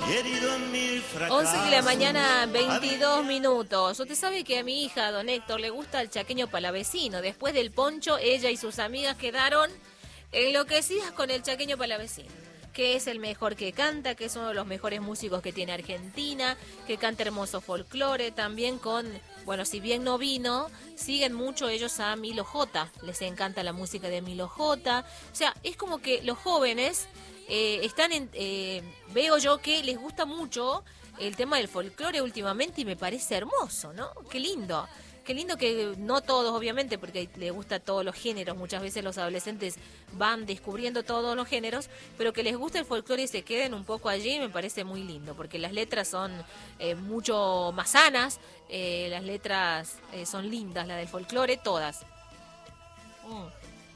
11 de la mañana, 22 minutos. Usted sabe que a mi hija, don Héctor, le gusta el chaqueño palavecino. Después del poncho, ella y sus amigas quedaron enloquecidas con el chaqueño palavecino, que es el mejor que canta, que es uno de los mejores músicos que tiene Argentina, que canta hermoso folclore, también con, bueno, si bien no vino, siguen mucho ellos a Milo J, les encanta la música de Milo J, o sea, es como que los jóvenes están veo yo que les gusta mucho el tema del folclore últimamente y me parece hermoso, ¿no? Qué lindo. Qué lindo que no todos, obviamente, porque les gusta todos los géneros. Muchas veces los adolescentes van descubriendo todos los géneros, pero que les gusta el folclore y se queden un poco allí me parece muy lindo, porque las letras son mucho más sanas, las letras son lindas, las del folclore, todas.